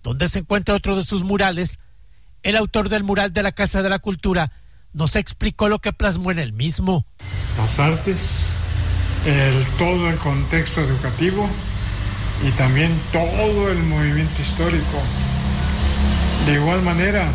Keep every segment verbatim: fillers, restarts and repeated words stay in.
donde se encuentra otro de sus murales, el autor del mural de la Casa de la Cultura nos explicó lo que plasmó en el mismo. Las artes, el, todo el contexto educativo y también todo el movimiento histórico. De igual manera,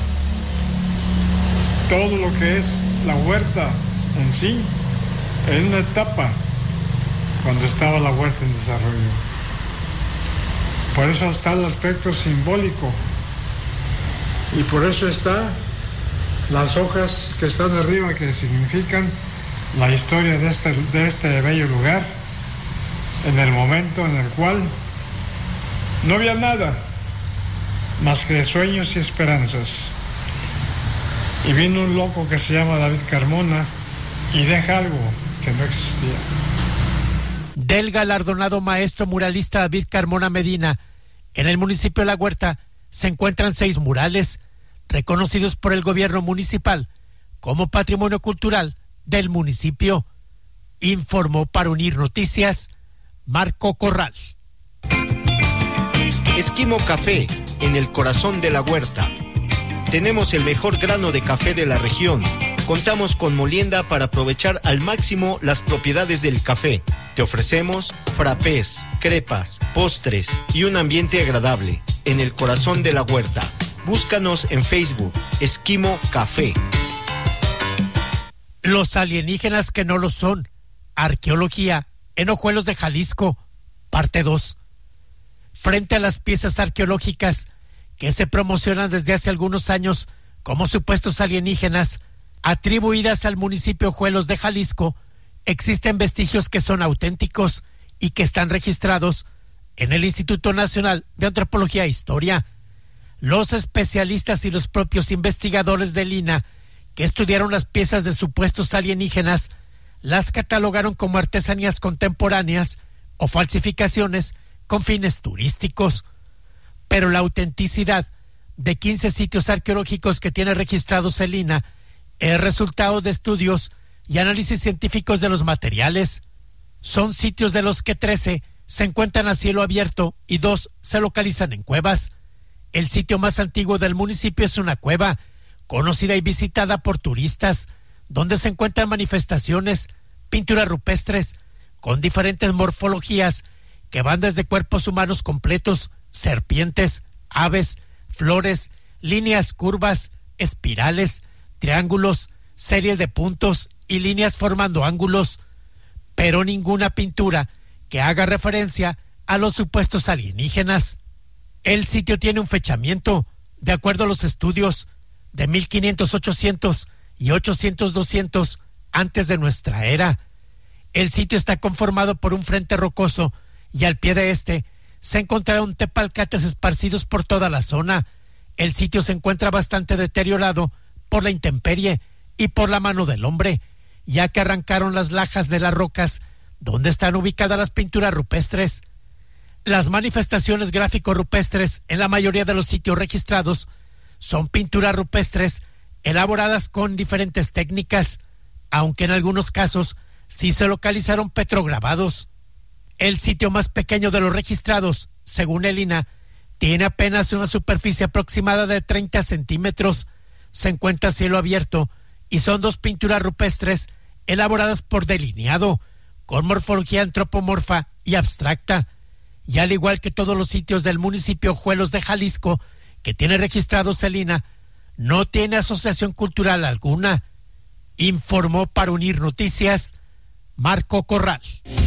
todo lo que es la huerta en sí, en una etapa cuando estaba la huerta en desarrollo. Por eso está el aspecto simbólico y por eso está las hojas que están arriba que significan la historia de este, de este bello lugar en el momento en el cual no había nada más que sueños y esperanzas. Y vino un loco que se llama David Carmona y deja algo que no existía. Del galardonado maestro muralista David Carmona Medina, en el municipio de La Huerta se encuentran seis murales reconocidos por el gobierno municipal como patrimonio cultural del municipio. Informó para Unir Noticias Marco Corral. Esquimo Café, en el corazón de La Huerta. Tenemos el mejor grano de café de la región. Contamos con molienda para aprovechar al máximo las propiedades del café. Te ofrecemos frappés, crepas, postres y un ambiente agradable en el corazón de La Huerta. Búscanos en Facebook, Esquimo Café. Los alienígenas que no lo son. Arqueología en Ojuelos de Jalisco, parte dos. Frente a las piezas arqueológicas que se promocionan desde hace algunos años como supuestos alienígenas atribuidas al municipio Ojuelos de Jalisco, existen vestigios que son auténticos y que están registrados en el Instituto Nacional de Antropología e Historia. Los especialistas y los propios investigadores del I N A que estudiaron las piezas de supuestos alienígenas las catalogaron como artesanías contemporáneas o falsificaciones con fines turísticos. Pero la autenticidad de quince sitios arqueológicos que tiene registrados el I N A es resultado de estudios y análisis científicos de los materiales. Son sitios de los que trece se encuentran a cielo abierto y dos se localizan en cuevas. El sitio más antiguo del municipio es una cueva, conocida y visitada por turistas, donde se encuentran manifestaciones, pinturas rupestres, con diferentes morfologías que van desde cuerpos humanos completos, serpientes, aves, flores, líneas curvas, espirales, triángulos, series de puntos y líneas formando ángulos, pero ninguna pintura que haga referencia a los supuestos alienígenas. El sitio tiene un fechamiento, de acuerdo a los estudios, de mil quinientos, ochocientos y ochocientos, doscientos antes de nuestra era. El sitio está conformado por un frente rocoso y al pie de este se encontraron tepalcates esparcidos por toda la zona. El sitio se encuentra bastante deteriorado por la intemperie y por la mano del hombre, ya que arrancaron las lajas de las rocas donde están ubicadas las pinturas rupestres. Las manifestaciones gráfico-rupestres en la mayoría de los sitios registrados son pinturas rupestres elaboradas con diferentes técnicas, aunque en algunos casos sí se localizaron petrograbados. El sitio más pequeño de los registrados, según el I N A, tiene apenas una superficie aproximada de treinta centímetros, se encuentra a cielo abierto y son dos pinturas rupestres elaboradas por delineado, con morfología antropomorfa y abstracta, y al igual que todos los sitios del municipio Ojuelos de Jalisco que tiene registrados el I N A, no tiene asociación cultural alguna. Informó para Unir Noticias Marco Corral.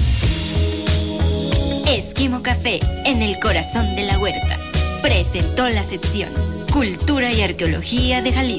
Esquimo Café, en el corazón de La Huerta, presentó la sección Cultura y Arqueología de Jalisco.